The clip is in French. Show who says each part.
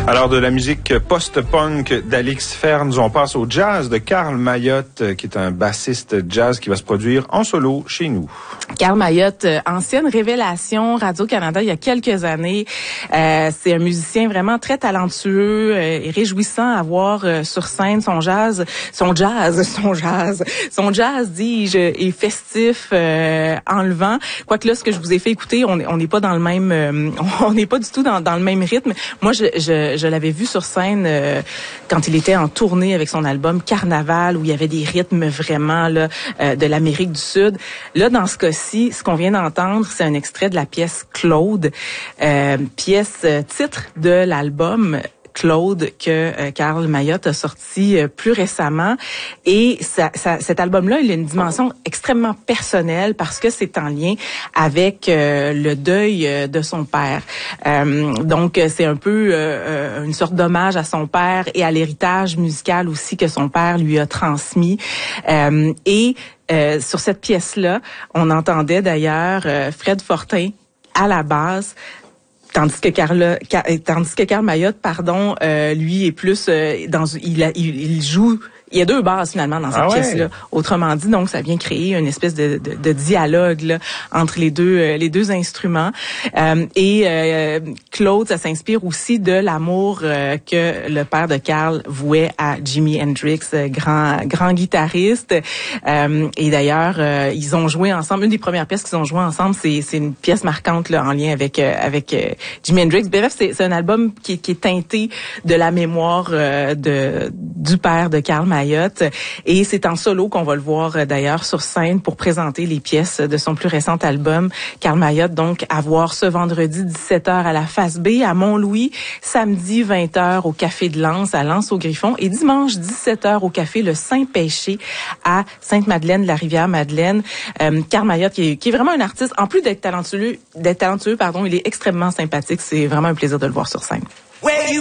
Speaker 1: Alors, de la musique post-punk d'Alix Ferns, on passe au jazz de Carl Mayotte, qui est un bassiste jazz qui va se produire en solo chez nous.
Speaker 2: Carl Mayotte, ancienne révélation Radio-Canada il y a quelques années. C'est un musicien vraiment très talentueux et réjouissant à voir sur scène. Son jazz, dis-je, est festif, enlevant. Quoique là, ce que je vous ai fait écouter, on n'est pas dans le même, on n'est pas du tout dans le même rythme. Moi, je l'avais vu sur scène quand il était en tournée avec son album Carnaval, où il y avait des rythmes vraiment là de l'Amérique du Sud. Là, dans ce cas-ci, ce qu'on vient d'entendre, c'est un extrait de la pièce Claude, pièce titre de l'album Claude que Carl Mayotte a sorti plus récemment. Et cet album-là, il a une dimension extrêmement personnelle parce que c'est en lien avec le deuil de son père. Donc, c'est un peu une sorte d'hommage à son père et à l'héritage musical aussi que son père lui a transmis. Sur cette pièce-là, on entendait d'ailleurs Fred Fortin à la basse, tandis que Carl Mayotte, lui est plus il joue. Il y a deux basses finalement dans cette pièce-là. Autrement dit, donc ça vient créer une espèce de dialogue là, entre les deux instruments. Claude, ça s'inspire aussi de l'amour que le père de Carl vouait à Jimi Hendrix, grand guitariste. Et d'ailleurs, ils ont joué ensemble. Une des premières pièces qu'ils ont joué ensemble, c'est une pièce marquante là en lien avec Jimi Hendrix. Bref, c'est un album qui est teinté de la mémoire du père de Carl Mayotte. Et c'est en solo qu'on va le voir d'ailleurs sur scène pour présenter les pièces de son plus récent album. Carl Mayotte, donc, à voir ce vendredi 17h à la Face B à Mont-Louis, samedi 20h au Café de Lens à Lens-au-Griffon et dimanche 17h au Café Le Saint-Péché à Sainte-Madeleine de la Rivière-Madeleine. Carl Mayotte, qui est vraiment un artiste, en plus d'être talentueux, il est extrêmement sympathique. C'est vraiment un plaisir de le voir sur scène.